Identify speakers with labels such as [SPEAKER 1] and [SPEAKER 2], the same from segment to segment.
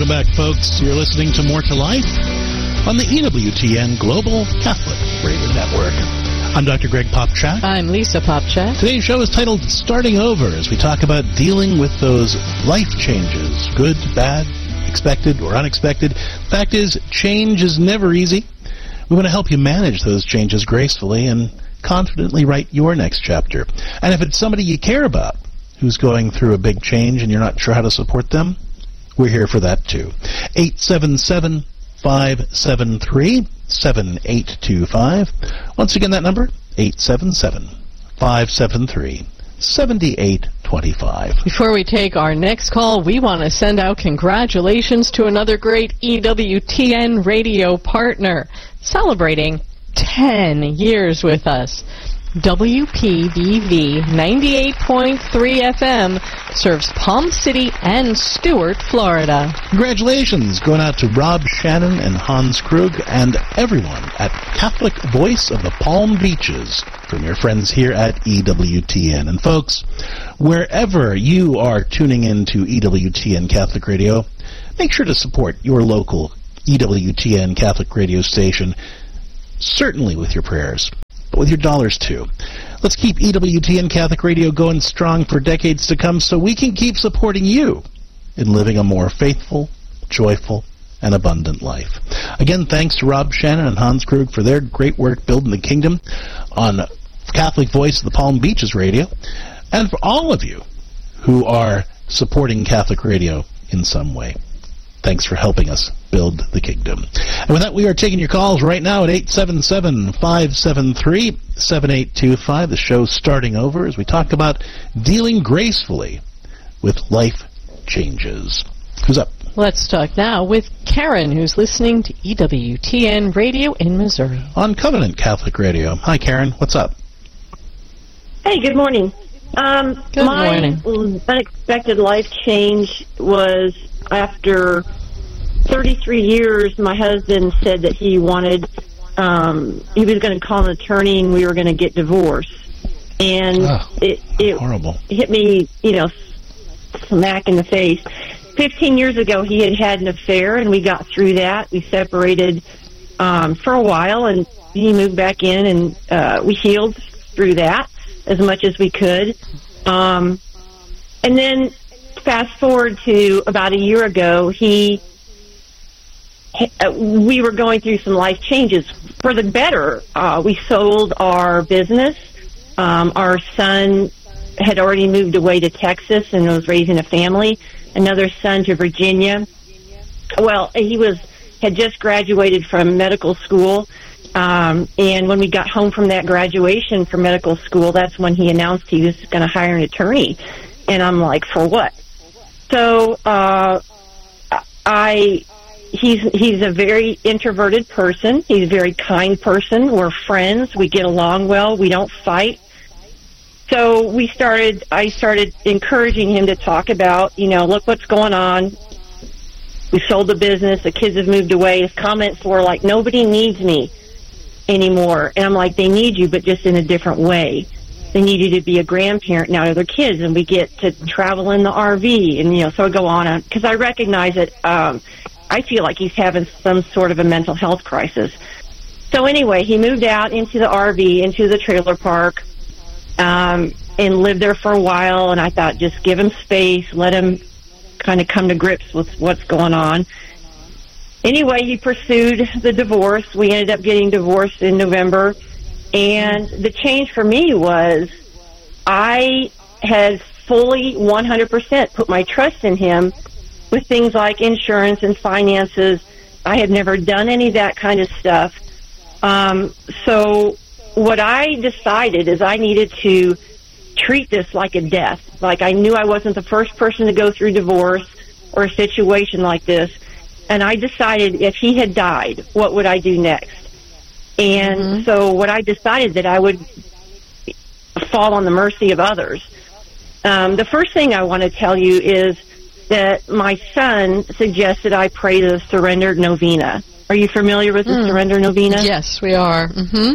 [SPEAKER 1] Welcome back, folks. You're listening to More to Life on the EWTN Global Catholic Radio Network. I'm Dr. Greg Popcak.
[SPEAKER 2] I'm Lisa Popcak.
[SPEAKER 1] Today's show is titled Starting Over, as we talk about dealing with those life changes, good, bad, expected, or unexpected. Fact is, change is never easy. We want to help you manage those changes gracefully and confidently write your next chapter. And if it's somebody you care about who's going through a big change and you're not sure how to support them, we're here for that too. 877-573-7825. Once again, that number, 877-573-7825.
[SPEAKER 2] Before we take our next call, we want to send out congratulations to another great EWTN radio partner celebrating 10 years with us. WPVV 98.3 FM serves Palm City and Stuart, Florida.
[SPEAKER 1] Congratulations going out to Rob Shannon and Hans Krug and everyone at Catholic Voice of the Palm Beaches from your friends here at EWTN. And folks, wherever you are tuning in to EWTN Catholic Radio, make sure to support your local EWTN Catholic radio station, certainly with your prayers, but with your dollars too. Let's keep EWTN Catholic Radio going strong for decades to come so we can keep supporting you in living a more faithful, joyful, and abundant life. Again, thanks to Rob Shannon and Hans Krug for their great work building the kingdom on Catholic Voice of the Palm Beaches Radio, and for all of you who are supporting Catholic Radio in some way. Thanks for helping us build the kingdom. And with that, we are taking your calls right now at 877-573-7825. The show's starting over as we talk about dealing gracefully with life changes. Who's up?
[SPEAKER 2] Let's talk now with Karen, who's listening to EWTN Radio in Missouri.
[SPEAKER 1] On Covenant Catholic Radio. Hi, Karen. What's up?
[SPEAKER 3] Hey, good morning.
[SPEAKER 2] Good morning.
[SPEAKER 3] My unexpected life change was after 33 years, my husband said that he wanted, he was going to call an attorney and we were going to get divorced. And it
[SPEAKER 1] horrible.
[SPEAKER 3] Hit me, smack in the face. 15 years ago, he had an affair and we got through that. We separated for a while and he moved back in and we healed through that as much as we could. And then fast forward to about a year ago, we were going through some life changes for the better. We sold our business. Our son had already moved away to Texas and was raising a family. Another son to Virginia. Well, he had just graduated from medical school. And when we got home from that graduation from medical school, that's when he announced he was going to hire an attorney. And I'm like, for what? So he's a very introverted person. He's a very kind person. We're friends. We get along well. We don't fight. So I started encouraging him to talk about, look what's going on. We sold the business. The kids have moved away. His comments were like, nobody needs me anymore. And I'm like, they need you, but just in a different way. They need you to be a grandparent now to their kids, and we get to travel in the RV, and, so I go on, because I recognize that I feel like he's having some sort of a mental health crisis. So anyway, he moved out into the RV, into the trailer park, and lived there for a while, and I thought, just give him space, let him kind of come to grips with what's going on. Anyway, he pursued the divorce. We ended up getting divorced in November. And the change for me was I had fully 100% put my trust in him with things like insurance and finances. I had never done any of that kind of stuff. So what I decided is I needed to treat this like a death. Like I knew I wasn't the first person to go through divorce or a situation like this. And I decided if he had died, what would I do next? And so what I decided that I would fall on the mercy of others. The first thing I want to tell you is that my son suggested I pray the Surrender Novena. Are you familiar with the Surrender Novena?
[SPEAKER 2] Yes, we are.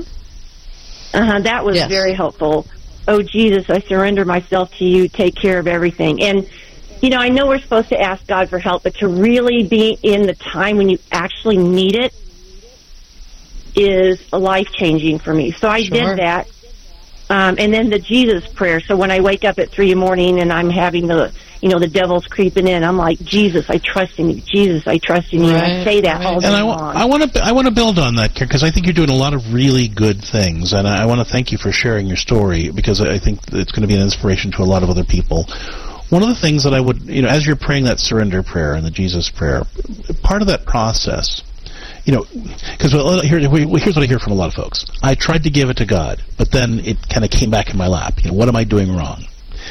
[SPEAKER 3] That was very helpful. Oh, Jesus, I surrender myself to you. Take care of everything. And I know we're supposed to ask God for help, but to really be in the time when you actually need it is life-changing for me. So I did that. And then the Jesus prayer. So when I wake up at 3 in the morning and I'm having the devil's creeping in, I'm like, Jesus, I trust in you. Jesus, I trust in you. Right, I say that all day long.
[SPEAKER 1] I want to build on that, because I think you're doing a lot of really good things, and I want to thank you for sharing your story, because I think it's going to be an inspiration to a lot of other people. One of the things that I would, as you're praying that surrender prayer and the Jesus prayer, part of that process, because here's what I hear from a lot of folks. I tried to give it to God, but then it kind of came back in my lap. What am I doing wrong?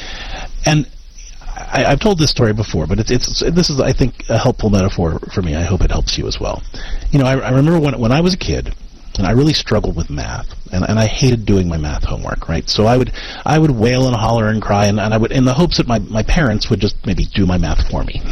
[SPEAKER 1] And I've told this story before, but this is, I think, a helpful metaphor for me. I hope it helps you as well. I remember when I was a kid, and I really struggled with math, and I hated doing my math homework, right? So I would wail and holler and cry, and I would, in the hopes that my parents would just maybe do my math for me.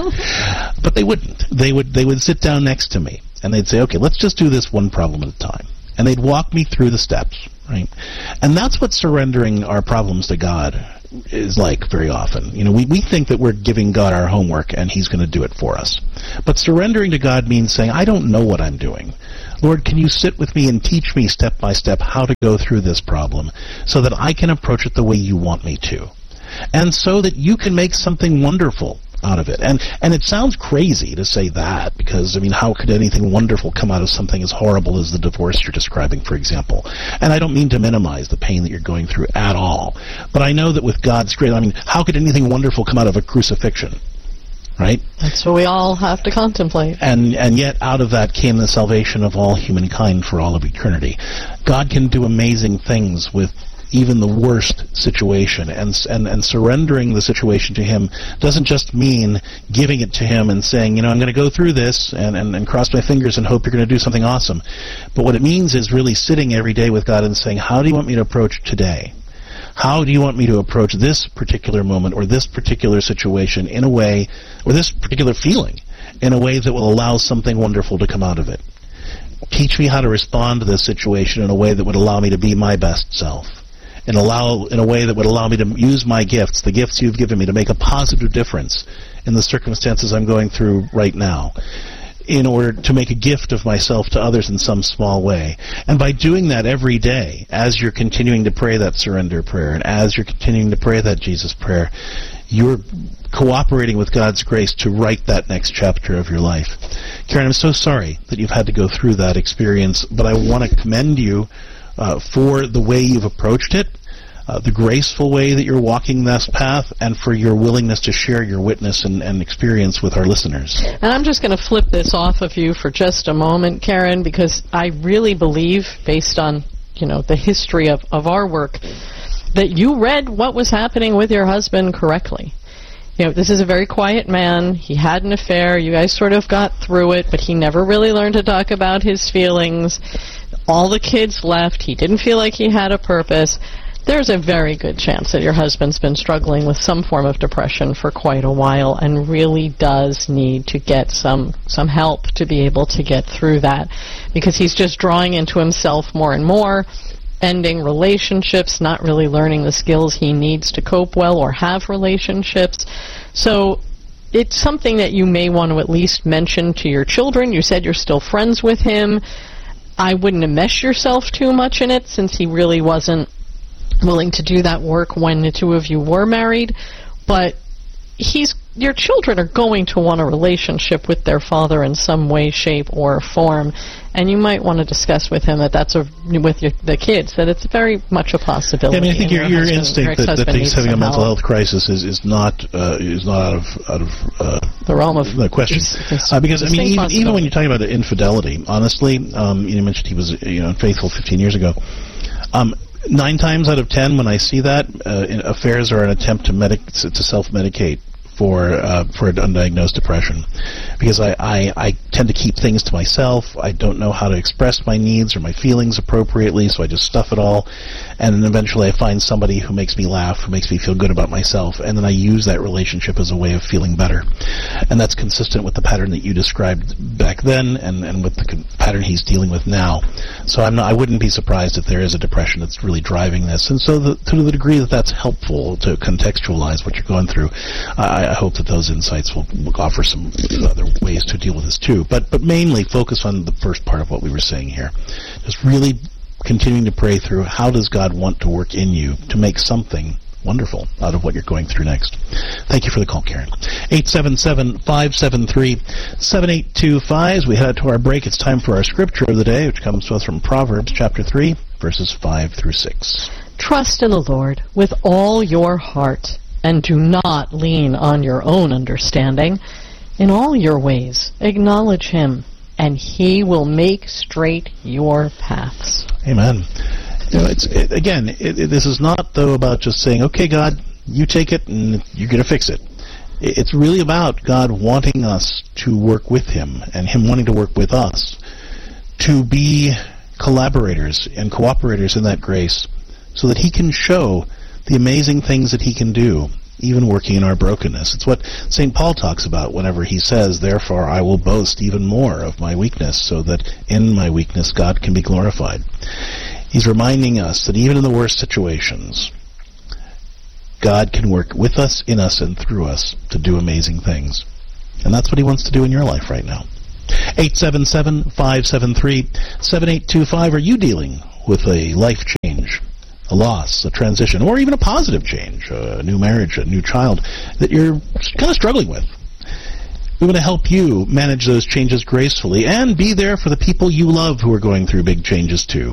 [SPEAKER 1] But they wouldn't. They would sit down next to me, and they'd say, okay, let's just do this one problem at a time. And they'd walk me through the steps, right? And that's what surrendering our problems to God is like very often. We think that we're giving God our homework and He's going to do it for us. But surrendering to God means saying, I don't know what I'm doing. Lord, can you sit with me and teach me step by step how to go through this problem so that I can approach it the way you want me to? And so that you can make something wonderful out of it. And it sounds crazy to say that, because, how could anything wonderful come out of something as horrible as the divorce you're describing, for example? And I don't mean to minimize the pain that you're going through at all. But I know that with God's grace, how could anything wonderful come out of a crucifixion? Right?
[SPEAKER 2] That's what we all have to contemplate.
[SPEAKER 1] And yet out of that came the salvation of all humankind for all of eternity. God can do amazing things with even the worst situation, and surrendering the situation to Him doesn't just mean giving it to Him and saying, I'm going to go through this and cross my fingers and hope you're going to do something awesome. But what it means is really sitting every day with God and saying, how do you want me to approach today? How do you want me to approach this particular moment or this particular situation in a way, or this particular feeling, in a way that will allow something wonderful to come out of it? Teach me how to respond to this situation in a way that would allow me to be my best self, in a way that would allow me to use my gifts, the gifts you've given me, to make a positive difference in the circumstances I'm going through right now, in order to make a gift of myself to others in some small way. And by doing that every day, as you're continuing to pray that surrender prayer, and as you're continuing to pray that Jesus prayer, you're cooperating with God's grace to write that next chapter of your life. Karen, I'm so sorry that you've had to go through that experience, but I want to commend you for the way you've approached it, the graceful way that you're walking this path, and for your willingness to share your witness and experience with our listeners.
[SPEAKER 2] And I'm just going to flip this off of you for just a moment, Karen, because I really believe, based on the history of our work, that you read what was happening with your husband correctly. This is a very quiet man. He had an affair. You guys sort of got through it, but he never really learned to talk about his feelings. All the kids left. He didn't feel like he had a purpose. There's a very good chance that your husband's been struggling with some form of depression for quite a while and really does need to get some help to be able to get through that, because he's just drawing into himself more and more, ending relationships, not really learning the skills he needs to cope well or have relationships. So it's something that you may want to at least mention to your children. You said you're still friends with him. I wouldn't enmesh yourself too much in it, since he really wasn't willing to do that work when the two of you were married. But your children are going to want a relationship with their father in some way, shape, or form, and you might want to discuss with him with the kids, that it's very much a possibility.
[SPEAKER 1] I think your instinct that he's having a mental health crisis is not out of
[SPEAKER 2] the realm of
[SPEAKER 1] the question. Because even when you're talking about infidelity, honestly, you mentioned he was unfaithful 15 years ago. 9 times out of 10, when I see that, affairs are an attempt to self-medicate for undiagnosed depression, because I tend to keep things to myself. I don't know how to express my needs or my feelings appropriately, so I just stuff it all, and then eventually I find somebody who makes me laugh, who makes me feel good about myself, and then I use that relationship as a way of feeling better. And that's consistent with the pattern that you described back then, and with the pattern he's dealing with now. So I wouldn't be surprised if there is a depression that's really driving this. And so to the degree that that's helpful to contextualize what you're going through, I hope that those insights will offer some other ways to deal with this too. But mainly focus on the first part of what we were saying here. Just really continuing to pray through, how does God want to work in you to make something wonderful out of what you're going through next. Thank you for the call, Karen. 877-573-7825. As we head to our break, it's time for our scripture of the day, which comes to us from Proverbs chapter 3, verses 5 through 6.
[SPEAKER 2] Trust in the Lord with all your heart, and do not lean on your own understanding. In all your ways, acknowledge him, and he will make straight your paths.
[SPEAKER 1] Amen. You know, this is not, though, about just saying, okay, God, you take it and you're going to fix it. It's really about God wanting us to work with him and him wanting to work with us to be collaborators and cooperators in that grace so that he can show the amazing things that he can do, even working in our brokenness. It's what St. Paul talks about whenever he says, therefore I will boast even more of my weakness, so that in my weakness God can be glorified. He's reminding us that even in the worst situations, God can work with us, in us, and through us to do amazing things. And that's what he wants to do in your life right now. 877-573-7825. Are you dealing with a life change, a loss, a transition, or even a positive change, a new marriage, a new child that you're kind of struggling with? We want to help you manage those changes gracefully and be there for the people you love who are going through big changes too.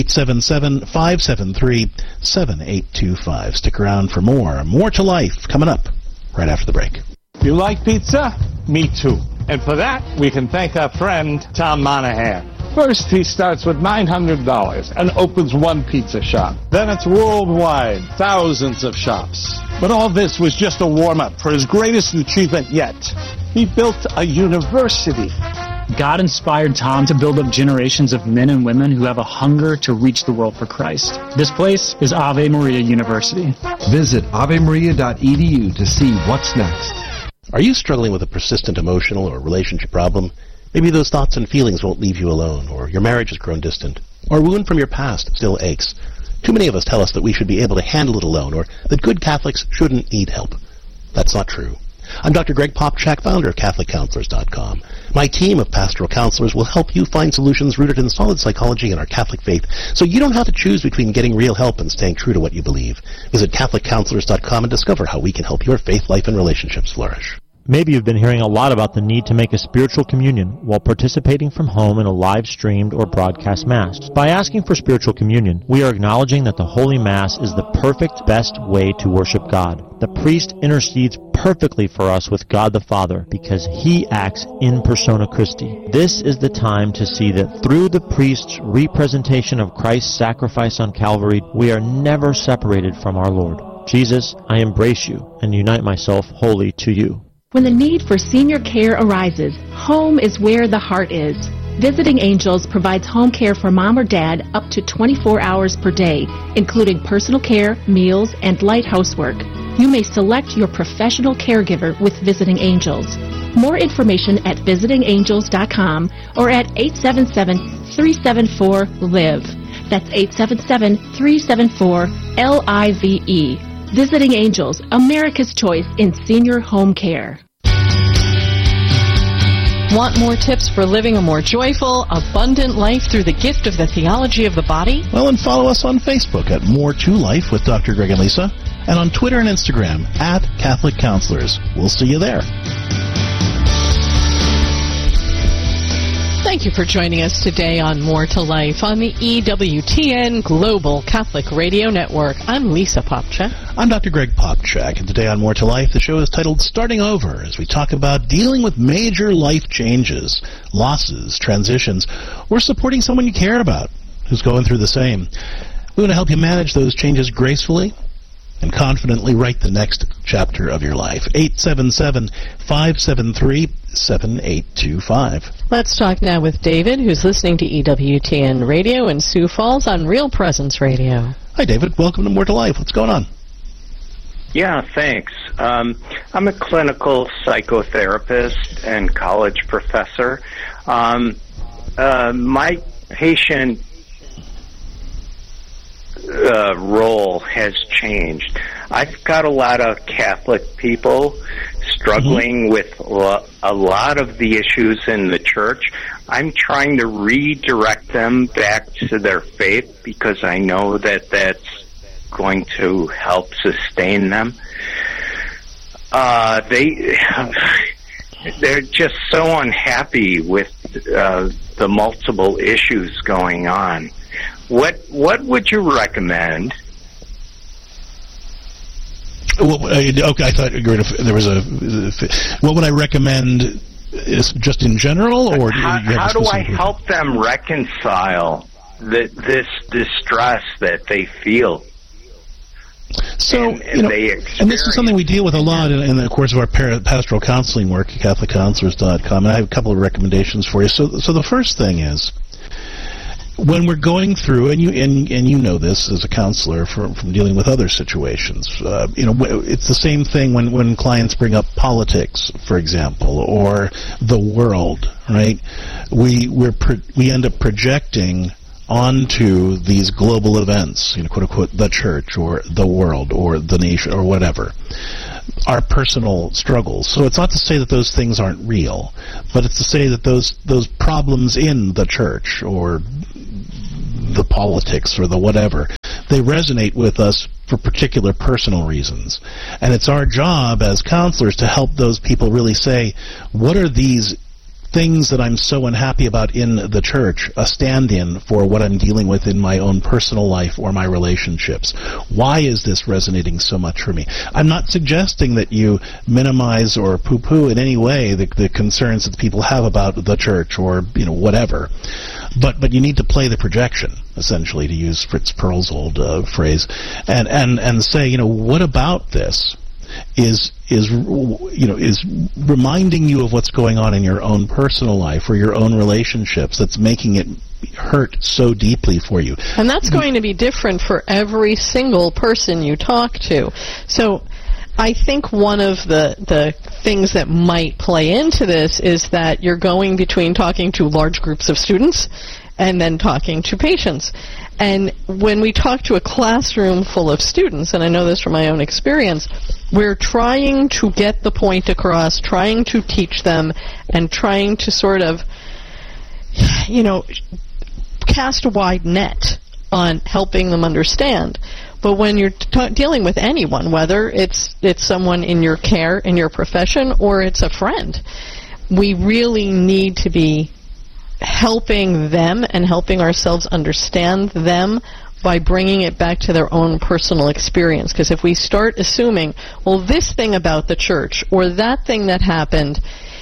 [SPEAKER 1] 877-573-7825. Stick around for more. More to Life coming up right after the break.
[SPEAKER 4] You like pizza? Me too. And for that, we can thank our friend Tom Monahan. First, he starts with $900 and opens one pizza shop. Then it's worldwide, thousands of shops. But all this was just a warm-up for his greatest achievement yet. He built a university.
[SPEAKER 5] God inspired Tom to build up generations of men and women who have a hunger to reach the world for Christ. This place is Ave Maria University.
[SPEAKER 6] Visit avemaria.edu to see what's next.
[SPEAKER 7] Are you struggling with a persistent emotional or relationship problem? Maybe those thoughts and feelings won't leave you alone, or your marriage has grown distant, or a wound from your past still aches. Too many of us tell us that we should be able to handle it alone, or that good Catholics shouldn't need help. That's not true. I'm Dr. Greg Popchak, founder of CatholicCounselors.com. My team of pastoral counselors will help you find solutions rooted in solid psychology and our Catholic faith, so you don't have to choose between getting real help and staying true to what you believe. Visit CatholicCounselors.com and discover how we can help your faith life and relationships flourish.
[SPEAKER 8] Maybe you've been hearing a lot about the need to make a spiritual communion while participating from home in a live-streamed or broadcast Mass. By asking for spiritual communion, we are acknowledging that the Holy Mass is the perfect, best way to worship God. The priest intercedes perfectly for us with God the Father because he acts in persona Christi. This is the time to see that through the priest's representation of Christ's sacrifice on Calvary, we are never separated from our Lord. Jesus, I embrace you and unite myself wholly to you.
[SPEAKER 9] When the need for senior care arises, home is where the heart is. Visiting Angels provides home care for mom or dad up to 24 hours per day, including personal care, meals, and light housework. You may select your professional caregiver with Visiting Angels. More information at visitingangels.com or at 877-374-LIVE. That's 877-374-LIVE. Visiting Angels, America's choice in senior home care.
[SPEAKER 2] Want more tips for living a more joyful, abundant life through the gift of the theology of the body?
[SPEAKER 1] Well, and follow us on Facebook at More to Life with Dr. Greg and Lisa, and on Twitter and Instagram at Catholic Counselors. We'll see you there.
[SPEAKER 2] Thank you for joining us today on More to Life on the EWTN Global Catholic Radio Network. I'm Lisa Popchak.
[SPEAKER 1] I'm Dr. Greg Popchak, and today on More to Life, the show is titled Starting Over, as we talk about dealing with major life changes, losses, transitions, or supporting someone you cared about who's going through the same. We want to help you manage those changes gracefully and confidently write the next chapter of your life. 877-573-7825.
[SPEAKER 2] Let's talk now with David, who's listening to EWTN Radio in Sioux Falls on Real Presence Radio.
[SPEAKER 1] Hi, David. Welcome to More to Life. What's going on?
[SPEAKER 10] Yeah, thanks. I'm a clinical psychotherapist and college professor. My patient role has changed. I've got a lot of Catholic people struggling with a lot of the issues in the church. I'm trying to redirect them back to their faith because I know that that's going to help sustain them. They're just so unhappy with the multiple issues going on. What would you recommend?
[SPEAKER 1] Well, okay, I thought there was what would I recommend? Is just in general, or
[SPEAKER 10] how do I help them reconcile this distress that they feel?
[SPEAKER 1] So, and this is something we deal with a lot in the course of our pastoral counseling work at CatholicCounselors.com, and I have a couple of recommendations for you. So the first thing is, when we're going through, and you know this as a counselor from dealing with other situations, it's the same thing when clients bring up politics, for example, or the world, right? We end up projecting onto these global events, quote unquote, the church or the world or the nation or whatever, our personal struggles. So it's not to say that those things aren't real, but it's to say that those problems in the church or the politics or the whatever, they resonate with us for particular personal reasons. And it's our job as counselors to help those people really say, what are these things that I'm so unhappy about in the church a stand-in for what I'm dealing with in my own personal life or my relationships? Why is this resonating so much for me? I'm not suggesting that you minimize or poo-poo in any way the concerns that people have about the church or whatever, but you need to play the projection, essentially, to use Fritz Perl's old phrase, and say, what about this is reminding you of what's going on in your own personal life or your own relationships that's making it hurt so deeply for you.
[SPEAKER 2] And that's going to be different for every single person you talk to. So I think one of the things that might play into this is that you're going between talking to large groups of students and then talking to patients. And when we talk to a classroom full of students, and I know this from my own experience, we're trying to get the point across, trying to teach them, and trying to sort of, cast a wide net on helping them understand. But when you're dealing with anyone, whether it's someone in your care, in your profession, or it's a friend, we really need to be helping them and helping ourselves understand them by bringing it back to their own personal experience. Because if we start assuming, well, this thing about the church or that thing that happened,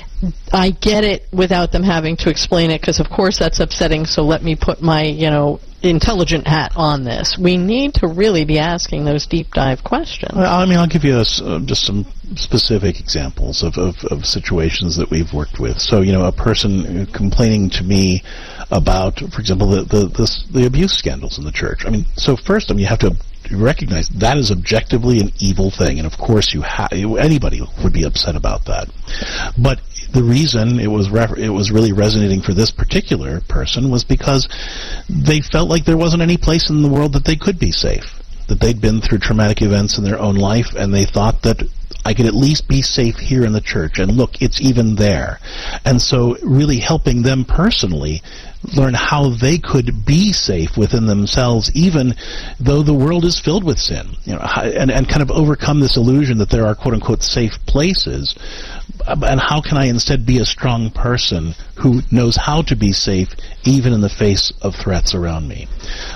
[SPEAKER 2] I get it without them having to explain it, because of course that's upsetting, so let me put my, intelligent hat on this. We need to really be asking those deep dive questions.
[SPEAKER 1] I'll give you just some specific examples of situations that we've worked with. So, a person complaining to me about, for example, the abuse scandals in the church. So first, you have to recognize that is objectively an evil thing, and of course anybody would be upset about that. But the reason it was really resonating for this particular person was because they felt like there wasn't any place in the world that they could be safe, that they'd been through traumatic events in their own life, and they thought that I could at least be safe here in the church, and look, it's even there. And so really helping them personally learn how they could be safe within themselves, even though the world is filled with sin, and kind of overcome this illusion that there are quote-unquote safe places. And how can I instead be a strong person who knows how to be safe even in the face of threats around me?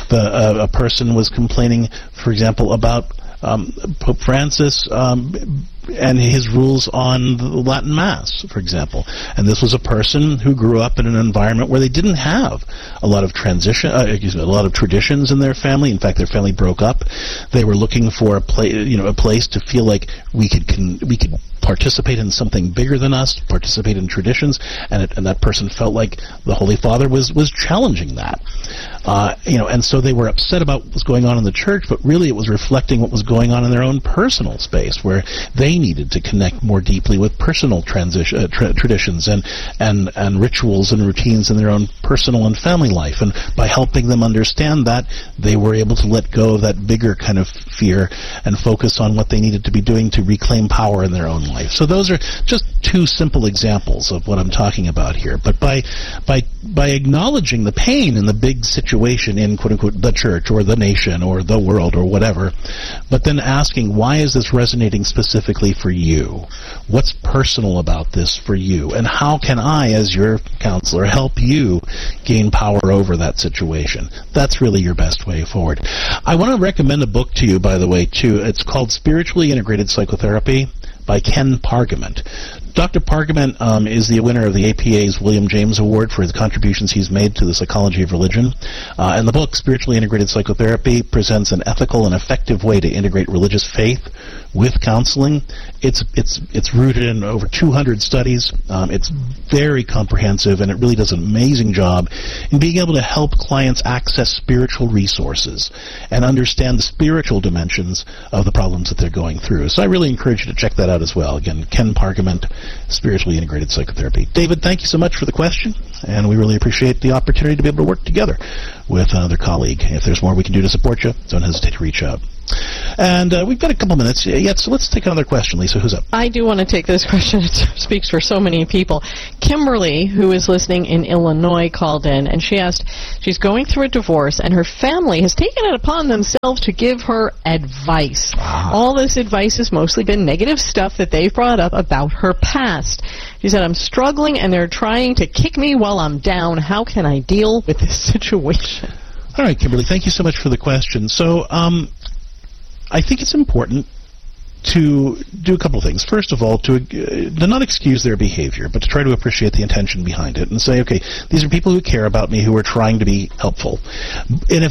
[SPEAKER 1] A person was complaining, for example, about Pope Francis and his rules on the Latin Mass, for example. And this was a person who grew up in an environment where they didn't have a lot of a lot of traditions in their family. In fact, their family broke up. They were looking for a place to feel like we could participate in something bigger than us, participate in traditions, and that person felt like the Holy Father was challenging that. And so they were upset about what was going on in the church, but really it was reflecting what was going on in their own personal space, where they needed to connect more deeply with personal traditions and rituals and routines in their own personal and family life. And by helping them understand that, they were able to let go of that bigger kind of fear and focus on what they needed to be doing to reclaim power in their own life. So those are just two simple examples of what I'm talking about here. But by acknowledging the pain in the big situation in, quote-unquote, the church or the nation or the world or whatever, but then asking, why is this resonating specifically for you? What's personal about this for you? And how can I, as your counselor, help you gain power over that situation? That's really your best way forward. I want to recommend a book to you, by the way, too. It's called Spiritually Integrated Psychotherapy by Ken Pargament. Dr. Pargament is the winner of the APA's William James Award for his contributions he's made to the psychology of religion. And the book, Spiritually Integrated Psychotherapy, presents an ethical and effective way to integrate religious faith with counseling. It's rooted in over 200 studies. It's very comprehensive, and it really does an amazing job in being able to help clients access spiritual resources and understand the spiritual dimensions of the problems that they're going through. So I really encourage you to check that out as well. Again, Ken Pargament, Spiritually Integrated Psychotherapy. David, thank you so much for the question, and we really appreciate the opportunity to be able to work together with another colleague. If there's more we can do to support you, don't hesitate to reach out. And we've got a couple minutes yet, so let's take another question. Lisa, who's up?
[SPEAKER 2] I do want to take this question. It speaks for so many people. Kimberly, who is listening in Illinois, called in, and she asked, she's going through a divorce, and her family has taken it upon themselves to give her advice. Wow. All this advice has mostly been negative stuff that they've brought up about her past. She said, I'm struggling, and they're trying to kick me while I'm down. How can I deal with this situation?
[SPEAKER 1] All right, Kimberly, thank you so much for the question. So, I think it's important to do a couple of things. First of all, to not excuse their behavior, but to try to appreciate the intention behind it and say, okay, these are people who care about me, who are trying to be helpful. And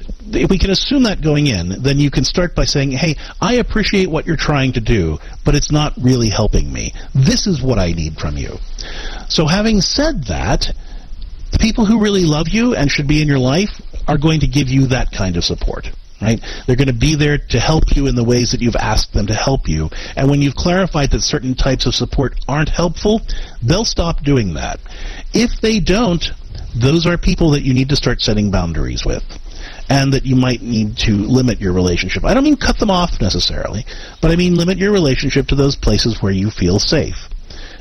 [SPEAKER 1] if we can assume that going in, then you can start by saying, hey, I appreciate what you're trying to do, but it's not really helping me. This is what I need from you. So having said that, the people who really love you and should be in your life are going to give you that kind of support. Right? They're going to be there to help you in the ways that you've asked them to help you. And when you've clarified that certain types of support aren't helpful, they'll stop doing that. If they don't, those are people that you need to start setting boundaries with, and that you might need to limit your relationship. I don't mean cut them off necessarily, but I mean limit your relationship to those places where you feel safe.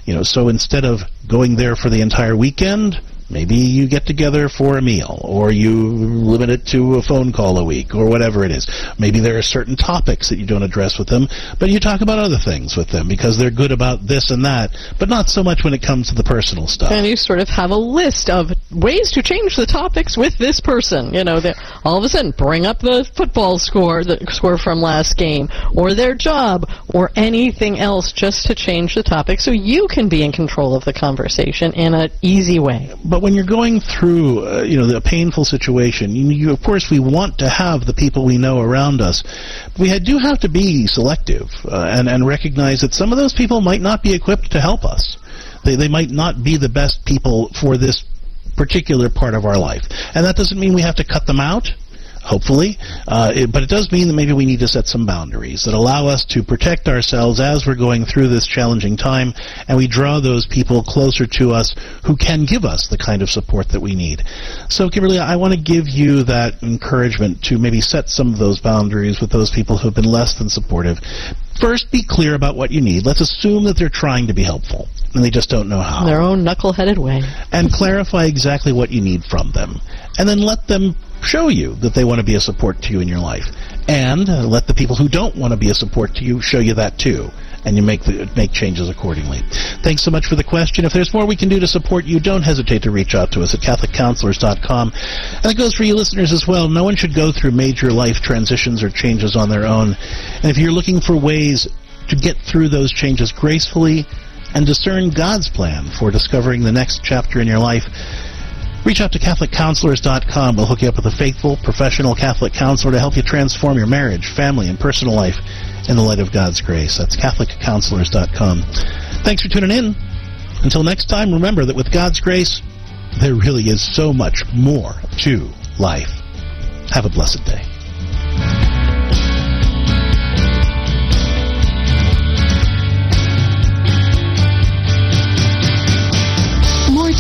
[SPEAKER 1] So instead of going there for the entire weekend, maybe you get together for a meal, or you limit it to a phone call a week, or whatever it is. Maybe there are certain topics that you don't address with them, but you talk about other things with them because they're good about this and that, but not so much when it comes to the personal stuff.
[SPEAKER 2] And you sort of have a list of ways to change the topics with this person. All of a sudden bring up the football score, the score from last game, or their job, or anything else, just to change the topic so you can be in control of the conversation in an easy way.
[SPEAKER 1] But when you're going through, the painful situation, of course, we want to have the people we know around us. We do have to be selective and recognize that some of those people might not be equipped to help us. They might not be the best people for this particular part of our life. And that doesn't mean we have to cut them out, hopefully, but it does mean that maybe we need to set some boundaries that allow us to protect ourselves as we're going through this challenging time, and we draw those people closer to us who can give us the kind of support that we need. So, Kimberly, I want to give you that encouragement to maybe set some of those boundaries with those people who have been less than supportive. First, be clear about what you need. Let's assume that they're trying to be helpful, and they just don't know how.
[SPEAKER 2] Their own knuckle-headed way.
[SPEAKER 1] And clarify exactly what you need from them. And then let them show you that they want to be a support to you in your life. And let the people who don't want to be a support to you show you that too. And you make changes accordingly. Thanks so much for the question. If there's more we can do to support you, don't hesitate to reach out to us at CatholicCounselors.com. And it goes for you listeners as well. No one should go through major life transitions or changes on their own. And if you're looking for ways to get through those changes gracefully and discern God's plan for discovering the next chapter in your life, reach out to CatholicCounselors.com. We'll hook you up with a faithful, professional Catholic counselor to help you transform your marriage, family, and personal life in the light of God's grace. That's CatholicCounselors.com. Thanks for tuning in. Until next time, remember that with God's grace, there really is so much more to life. Have a blessed day.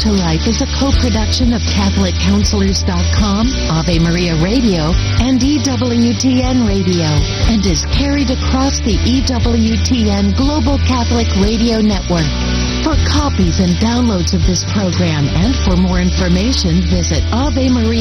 [SPEAKER 11] to Life is a co-production of CatholicCounselors.com, Ave Maria Radio, and EWTN Radio, and is carried across the EWTN Global Catholic Radio Network. For copies and downloads of this program and for more information, visit Ave Maria.